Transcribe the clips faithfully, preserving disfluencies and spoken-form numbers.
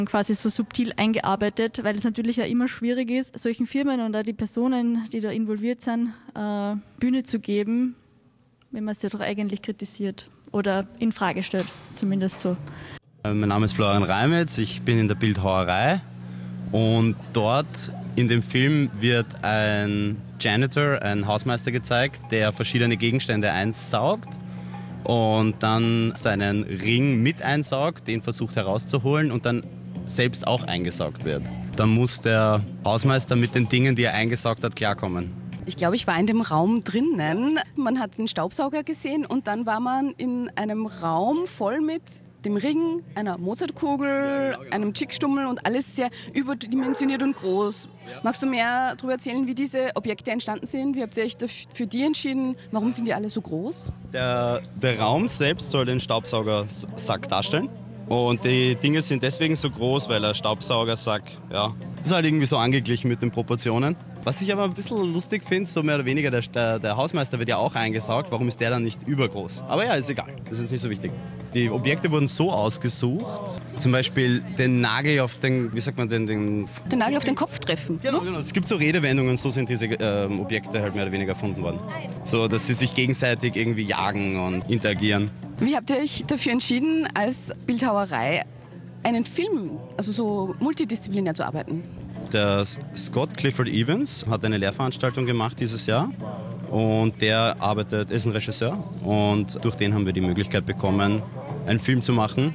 quasi so subtil eingearbeitet, weil es natürlich ja immer schwierig ist, solchen Firmen und auch die Personen, die da involviert sind, äh, Bühne zu geben, wenn man sie doch eigentlich kritisiert oder in Frage stellt, zumindest so. Mein Name ist Florian Reimetz, ich bin in der Bildhauerei und dort in dem Film wird ein Janitor, ein Hausmeister gezeigt, der verschiedene Gegenstände einsaugt und dann seinen Ring mit einsaugt, den versucht herauszuholen und dann selbst auch eingesaugt wird. Dann muss der Hausmeister mit den Dingen, die er eingesaugt hat, klarkommen. Ich glaube, ich war in dem Raum drinnen. Man hat den Staubsauger gesehen und dann war man in einem Raum voll mit dem Ring, einer Mozartkugel, einem Chickstummel und alles sehr überdimensioniert und groß. Magst du mehr darüber erzählen, wie diese Objekte entstanden sind? Wie habt ihr euch für die entschieden? Warum sind die alle so groß? Der, der Raum selbst soll den Staubsaugersack darstellen. Und die Dinge sind deswegen so groß, weil der Staubsaugersack, ja, ist halt irgendwie so angeglichen mit den Proportionen. Was ich aber ein bisschen lustig finde, so mehr oder weniger, der, der, der Hausmeister wird ja auch eingesaugt, warum ist der dann nicht übergroß? Aber ja, ist egal, das ist jetzt nicht so wichtig. Die Objekte wurden so ausgesucht, zum Beispiel den Nagel auf den, wie sagt man den? Den, den Nagel auf den Kopf treffen. Genau, genau. Es gibt so Redewendungen, so sind diese äh, Objekte halt mehr oder weniger erfunden worden. So, dass sie sich gegenseitig irgendwie jagen und interagieren. Wie habt ihr euch dafür entschieden, als Bildhauerei einen Film, also so multidisziplinär zu arbeiten? Der Scott Clifford Evans hat eine Lehrveranstaltung gemacht dieses Jahr und der arbeitet, ist ein Regisseur und durch den haben wir die Möglichkeit bekommen, einen Film zu machen.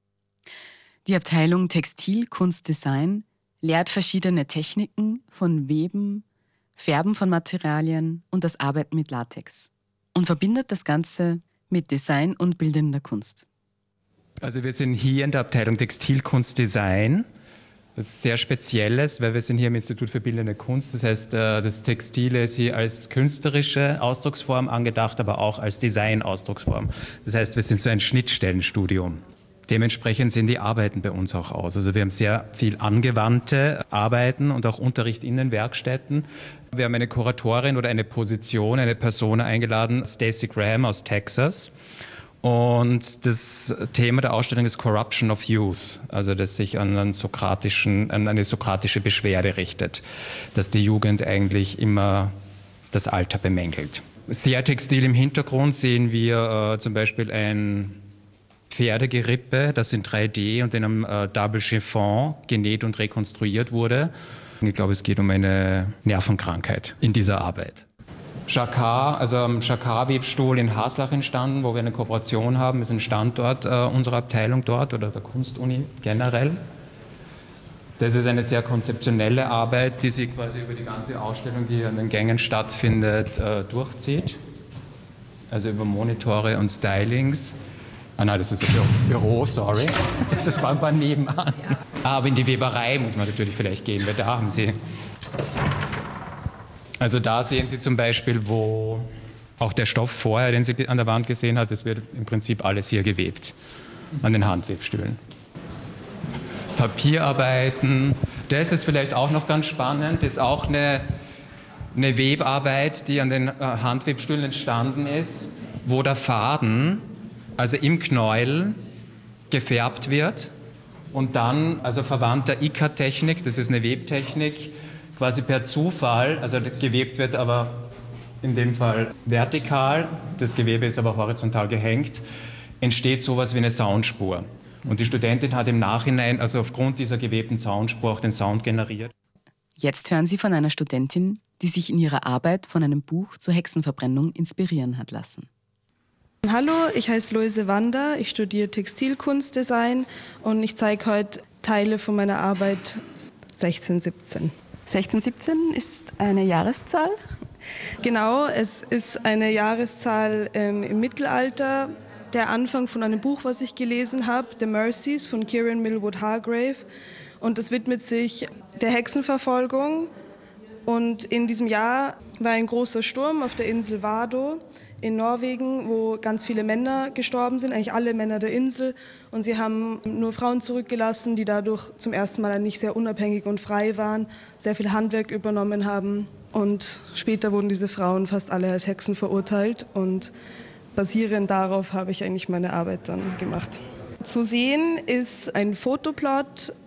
Die Abteilung Textil, Kunst, Design lehrt verschiedene Techniken von Weben, Färben von Materialien und das Arbeiten mit Latex und verbindet das Ganze mit Design und bildender Kunst. Also wir sind hier in der Abteilung Textil, Kunst, Design. Das ist sehr Spezielles, weil wir sind hier im Institut für Bildende Kunst. Das heißt, das Textile ist hier als künstlerische Ausdrucksform angedacht, aber auch als Design-Ausdrucksform. Das heißt, wir sind so ein Schnittstellenstudium. Dementsprechend sehen die Arbeiten bei uns auch aus. Also wir haben sehr viel angewandte Arbeiten und auch Unterricht in den Werkstätten. Wir haben eine Kuratorin oder eine Position, eine Person eingeladen, Stacey Graham aus Texas. Und das Thema der Ausstellung ist Corruption of Youth, also das sich an, einen sokratischen, an eine sokratische Beschwerde richtet, dass die Jugend eigentlich immer das Alter bemängelt. Sehr textil im Hintergrund sehen wir äh, zum Beispiel ein Pferdegerippe, das in drei D und in einem äh, Double Chiffon genäht und rekonstruiert wurde. Ich glaube, es geht um eine Nervenkrankheit in dieser Arbeit. Jacquard, also am Jacquard-Webstuhl in Haslach entstanden, wo wir eine Kooperation haben. Das ist ein Standort äh, unserer Abteilung dort oder der Kunstuni generell. Das ist eine sehr konzeptionelle Arbeit, die sich quasi über die ganze Ausstellung, die an den Gängen stattfindet, äh, durchzieht. Also über Monitore und Stylings. Ah nein, das ist ein Büro, sorry. Das ist war nebenan. Aber in die Weberei muss man natürlich vielleicht gehen, weil da haben Sie... Also da sehen Sie zum Beispiel, wo auch der Stoff vorher, den Sie an der Wand gesehen hat, das wird im Prinzip alles hier gewebt, an den Handwebstühlen. Papierarbeiten, das ist vielleicht auch noch ganz spannend, das ist auch eine, eine Webarbeit, die an den Handwebstühlen entstanden ist, wo der Faden, also im Knäuel, gefärbt wird und dann, also verwandt der Ikat-Technik, das ist eine Webtechnik, quasi per Zufall, also gewebt wird aber in dem Fall vertikal, das Gewebe ist aber horizontal gehängt, entsteht sowas wie eine Soundspur. Und die Studentin hat im Nachhinein, also aufgrund dieser gewebten Soundspur auch den Sound generiert. Jetzt hören Sie von einer Studentin, die sich in ihrer Arbeit von einem Buch zur Hexenverbrennung inspirieren hat lassen. Hallo, ich heiße Luise Wander, ich studiere Textilkunstdesign und ich zeige heute Teile von meiner Arbeit sechzehn siebzehn. sechzehn siebzehn ist eine Jahreszahl? Genau, es ist eine Jahreszahl ähm, im Mittelalter, der Anfang von einem Buch, was ich gelesen habe, The Mercies von Kieran Millwood Hargrave. Und das widmet sich der Hexenverfolgung. Und in diesem Jahr war ein großer Sturm auf der Insel Vado in Norwegen, wo ganz viele Männer gestorben sind, eigentlich alle Männer der Insel. Und sie haben nur Frauen zurückgelassen, die dadurch zum ersten Mal nicht sehr unabhängig und frei waren, sehr viel Handwerk übernommen haben. Und später wurden diese Frauen fast alle als Hexen verurteilt. Und basierend darauf habe ich eigentlich meine Arbeit dann gemacht. Zu sehen ist ein Fotoplot